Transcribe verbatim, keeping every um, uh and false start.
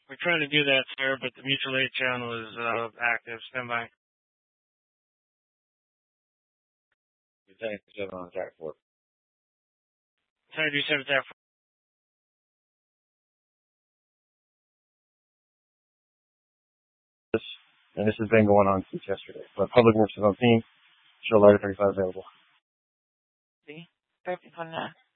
We're trying to do that, sir, but the mutual aid channel is uh, active. Stand by. Lieutenant seven on track four. Lieutenant do seven attack four. And this has been going on since yesterday. But Public Works is on scene. Show lighter thirty-five available. See? Perfect on that.